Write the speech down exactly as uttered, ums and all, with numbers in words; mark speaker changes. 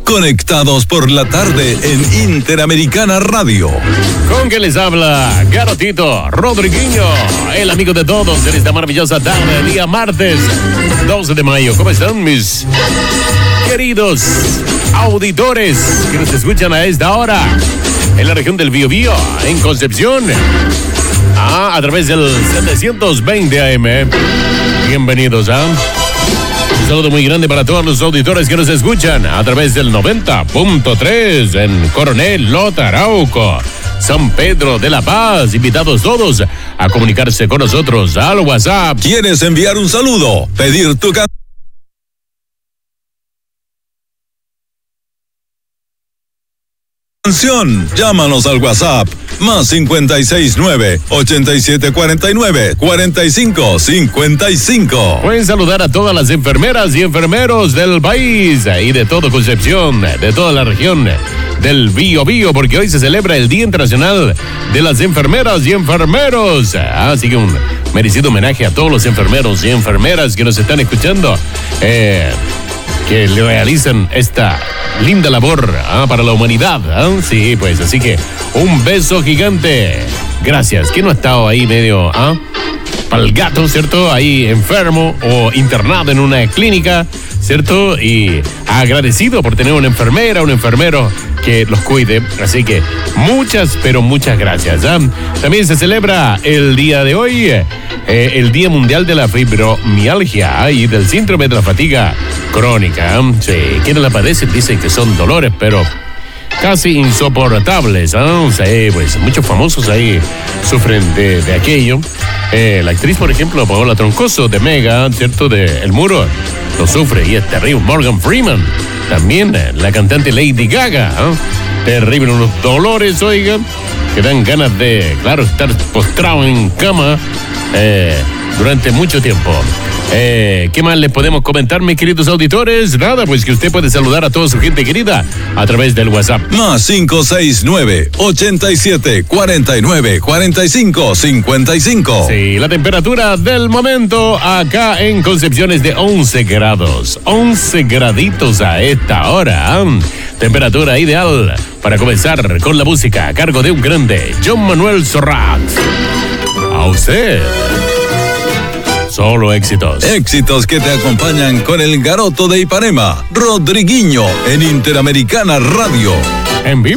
Speaker 1: Conectados por la tarde en Interamericana Radio.
Speaker 2: Con que les habla Garotito Rodriguinho, el amigo de todos en esta maravillosa tarde, día martes doce de mayo. ¿Cómo están mis queridos auditores que nos escuchan a esta hora en la región del Biobío, en Concepción? Ah, a través del setecientos veinte A M. Bienvenidos a... Un saludo muy grande para todos los auditores que nos escuchan a través del noventa punto tres en Coronel Lota Arauco, San Pedro de la Paz. Invitados todos a comunicarse con nosotros al WhatsApp.
Speaker 1: ¿Quieres enviar un saludo? Pedir tu canción. Llámanos al WhatsApp más cincuenta y seis nueve, ochenta y siete cuarenta y nueve, cuarenta y cinco cincuenta y cinco.
Speaker 2: Pueden saludar a todas las enfermeras y enfermeros del país y de todo Concepción, de toda la región del Biobío, porque hoy se celebra el Día Internacional de las Enfermeras y Enfermeros. Así que un merecido homenaje a todos los enfermeros y enfermeras que nos están escuchando, eh, que le realizan esta linda labor ¿ah? para la humanidad. ¿ah? Sí, pues así que un beso gigante. Gracias. ¿Quién no ha estado ahí medio ¿ah? pa'l gato, cierto? Ahí enfermo o internado en una clínica, ¿cierto? Y agradecido por tener una enfermera, un enfermero que los cuide. Así que muchas, pero muchas gracias. ¿ah? También se celebra el día de hoy eh, el Día Mundial de la Fibromialgia y del Síndrome de la Fatiga Crónica. Sí, quienes la padecen dicen que son dolores, pero casi insoportables. ¿eh? Sí, pues muchos famosos ahí sufren de, de aquello. Eh, la actriz, por ejemplo, Paola Troncoso de Mega, ¿cierto? De El Muro, lo sufre y es terrible. Morgan Freeman, también eh, la cantante Lady Gaga. ¿eh? Terrible, unos dolores, oigan, que dan ganas de, claro, estar postrado en cama eh, durante mucho tiempo. Eh, ¿Qué más les podemos comentar, mis queridos auditores? Nada, pues que usted puede saludar a toda su gente querida a través del WhatsApp.
Speaker 1: Más cinco seis nueve, ochenta y siete cuarenta y nueve, cuarenta y cinco cincuenta y cinco.
Speaker 2: Sí, la temperatura del momento acá en Concepción es de once grados. once graditos a esta hora. ¿eh? Temperatura ideal para comenzar con la música a cargo de un grande, John Manuel Serrat. A usted. Solo éxitos.
Speaker 1: Éxitos que te acompañan con el Garoto de Ipanema, Rodriguinho, en Interamericana Radio.
Speaker 2: En vivo.